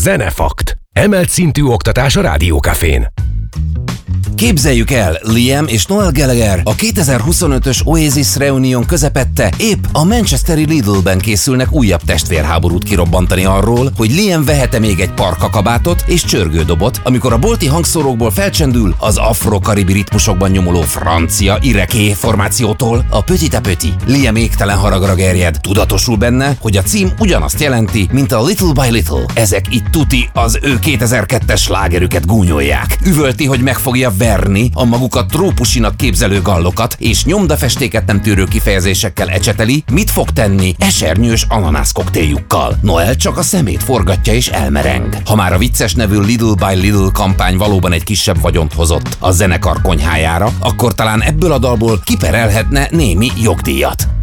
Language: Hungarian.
Zenefakt. Emelt szintű oktatás a Rádiókafén. Képzeljük el, Liam és Noel Gallagher a 2025-ös Oasis Reunion közepette épp a manchesteri Lidl-ben készülnek újabb testvérháborút kirobbantani arról, hogy Liam vehet-e még egy parkakabátot és csörgődobot, amikor a bolti hangszórókból felcsendül az afro-karibi ritmusokban nyomuló francia ireké formációtól a Petit-a-Petit. Liam égtelen haragra gerjed, tudatosul benne, hogy a cím ugyanazt jelenti, mint a Little by Little. Ezek itt tuti az ő 2002-es slágerüket gúnyolják. Üvölti, hogy meg fogja verni a magukat trópusinak képzelő gallokat, és nyomdafestéket nem tűrő kifejezésekkel ecseteli, mit fog tenni esernyős ananász koktéljukkal. Noel csak a szemét forgatja és elmereng. Ha már a vicces nevű Little by Little kampány valóban egy kisebb vagyont hozott a zenekar konyhájára, akkor talán ebből a dalból kiperelhetne némi jogdíjat.